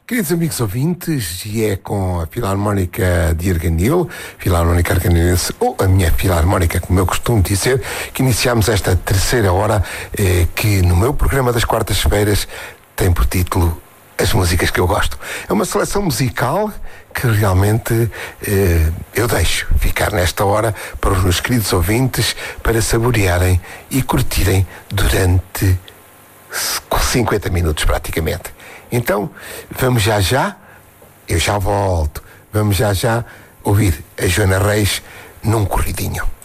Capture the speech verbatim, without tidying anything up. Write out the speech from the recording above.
Queridos amigos ouvintes, e é com a Filarmónica de Arganil, Filarmónica Arganilense, ou a minha Filarmónica, como eu costumo dizer, que iniciamos esta terceira hora, eh, que no meu programa das quartas-feiras tem por título As Músicas que Eu Gosto. É uma seleção musical que realmente eh, eu deixo ficar nesta hora para os meus queridos ouvintes, para saborearem e curtirem durante cinquenta minutos praticamente. Então, vamos já já, eu já volto, vamos já já ouvir a Joana Reis num corridinho.